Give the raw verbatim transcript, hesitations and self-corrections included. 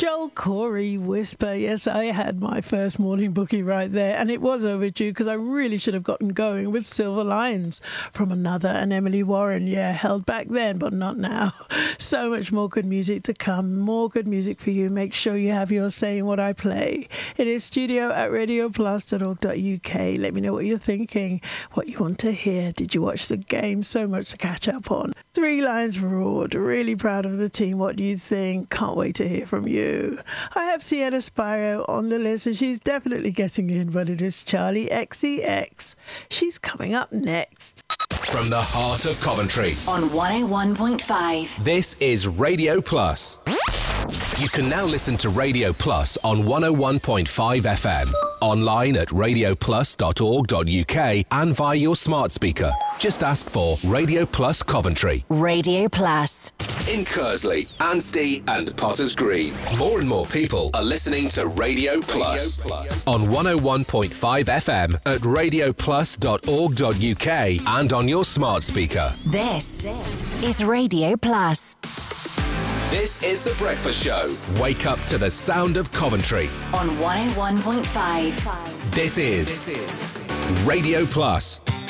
Joel Corey, Whisper. Yes, I had my first morning bookie right there, and it was overdue because I really should have gotten going with Silver Lines from Another and Emily Warren. Yeah, held back then, but not now. So much more good music to come, more good music for you. Make sure you have your say in what I play. It is studio at radio plus dot org dot U K. Let me know what you're thinking, what you want to hear. Did you watch the game? So much to catch up on. Three Lines Roared. Really proud of the team. What do you think? Can't wait to hear from you. I have Sienna Spiro on the list, and she's definitely getting in, but it is Charlie X C X. She's coming up next. From the heart of Coventry. On one oh one point five. This is Radio Plus. You can now listen to Radio Plus on one oh one point five F M. Online at radio plus dot org dot U K and via your smart speaker. Just ask for Radio Plus Coventry. Radio Plus. In Kersley, Anstey and Potters Green. More and more people are listening to Radio Plus. Radio Plus. On one oh one point five F M at radio plus dot org dot U K and on your smart speaker. This is Radio Plus. This is The Breakfast Show. Wake up to the sound of Coventry. On one oh one point five. This is Radio Plus.